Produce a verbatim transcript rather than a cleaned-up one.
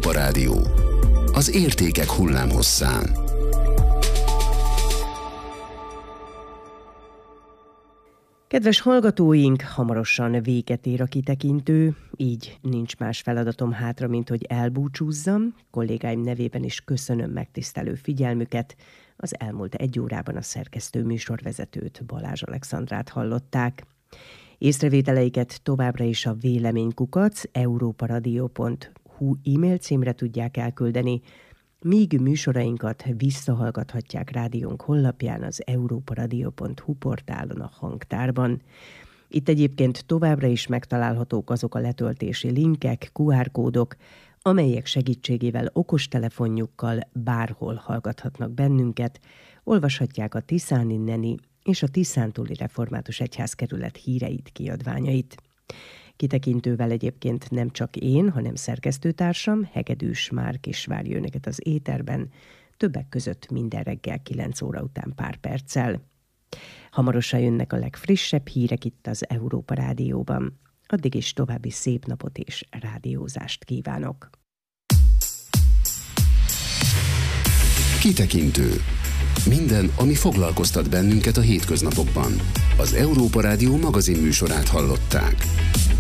Európa Rádió. Az értékek hullámhosszán. Kedves hallgatóink, hamarosan véget ér a kitekintő, így nincs más feladatom hátra, mint hogy elbúcsúzzam. Kollégáim nevében is köszönöm megtisztelő figyelmüket. Az elmúlt egy órában a szerkesztő műsorvezetőt, Balázs Alexandrát hallották. Észrevételeiket továbbra is a véleménykukac európaradio pont hu e-mail címre tudják elküldeni, míg műsorainkat visszahallgathatják rádiónk honlapján, az európaradio pont hu portálon, a hangtárban. Itt egyébként továbbra is megtalálhatók azok a letöltési linkek, kú ár kódok, amelyek segítségével okostelefonjukkal bárhol hallgathatnak bennünket, olvashatják a Tiszáni Neni és a Tiszántúli Református Egyházkerület híreit, kiadványait. Kitekintővel egyébként nem csak én, hanem szerkesztőtársam, Hegedűs Márk is várja önöket az éterben, többek között minden reggel kilenc óra után pár perccel. Hamarosan jönnek a legfrissebb hírek itt az Európa Rádióban. Addig is további szép napot és rádiózást kívánok. Kitekintő. Minden, ami foglalkoztat bennünket a hétköznapokban. Az Európa Rádió magazinműsorát hallották.